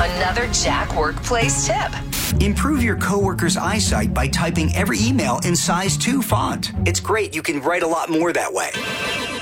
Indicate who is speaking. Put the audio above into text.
Speaker 1: Another Jack Workplace tip.
Speaker 2: Improve your coworkers' eyesight by typing every email in size 2 font. It's great. You can write a lot more that way.